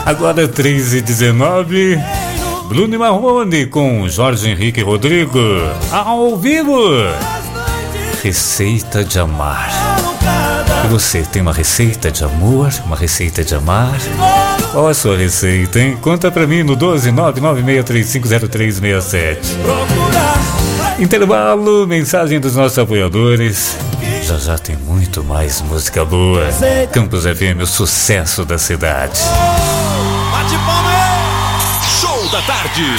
Agora 3h19. Bruno e Marrone com Jorge Henrique Rodrigo ao vivo. Receita de amar. E você tem uma receita de amor? Uma receita de amar? Qual a sua receita, hein? Conta pra mim no 12996350367. Intervalo, mensagem dos nossos apoiadores. Já já tem muito mais música boa. Campus FM, o sucesso da cidade. Bate palma! Show da tarde.